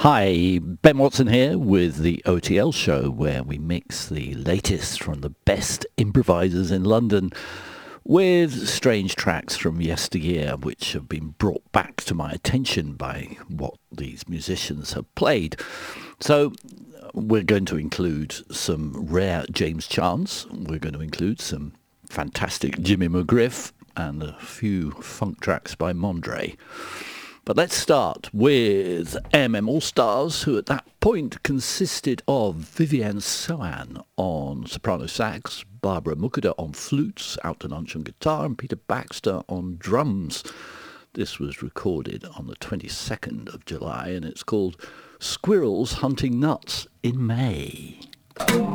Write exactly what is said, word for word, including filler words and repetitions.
Hi, Ben Watson here with the O T L show, where we mix the latest from the best improvisers in London with strange tracks from yesteryear which have been brought back to my attention by what these musicians have played. So we're going to include some rare James Chance, we're going to include some fantastic Jimmy McGriff, and a few funk tracks by Mondre. But let's start with A M M All-Stars, who at that point consisted of Vivienne Sohan on soprano sax, Barbara Mukada on flutes, Alton Unch on guitar, and Peter Baxter on drums. This was recorded on the twenty-second of July, and it's called Squirrels Hunting Nuts in May.